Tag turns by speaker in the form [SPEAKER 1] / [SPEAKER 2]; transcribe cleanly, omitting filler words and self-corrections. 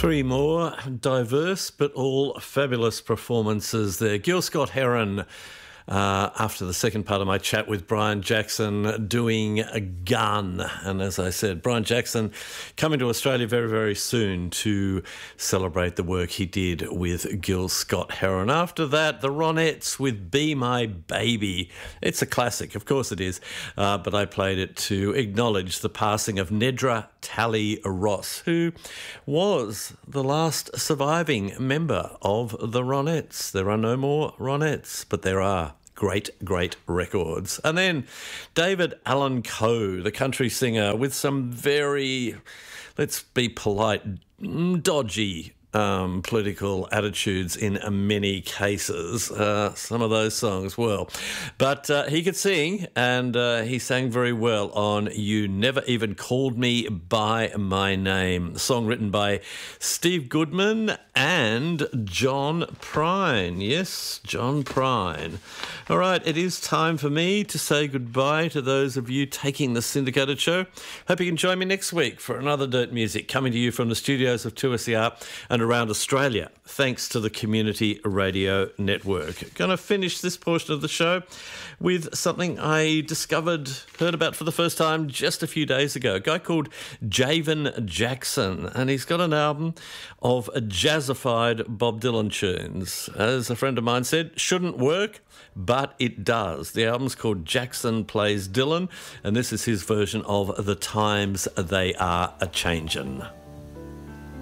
[SPEAKER 1] Three more diverse but all fabulous performances there. Gil Scott-Heron, after the second part of my chat with Brian Jackson, doing a gun. And as I said, Brian Jackson coming to Australia very, very soon to celebrate the work he did with Gil Scott-Heron. After that, the Ronettes with Be My Baby. It's a classic, of course it is, but I played it to acknowledge the passing of Nedra Talley-Ross, who was the last surviving member of the Ronettes. There are no more Ronettes, but there are great records. And then David Allan Coe, the country singer, with some very, let's be polite, dodgy political attitudes in many cases. Some of those songs, well. But he could sing, and he sang very well on You Never Even Called Me By My Name, a song written by Steve Goodman and John Prine. Yes, John Prine. All right, it is time for me to say goodbye to those of you taking the syndicated show. Hope you can join me next week for another Dirt Music, coming to you from the studios of 2SER and around Australia, thanks to the Community Radio Network. Going to finish this portion of the show with something I heard about for the first time just a few days ago. A guy called Javen Jackson, and he's got an album of jazzified Bob Dylan tunes. As a friend of mine said, shouldn't work, but it does. The album's called Jackson Plays Dylan, and this is his version of The Times They Are A-Changin'.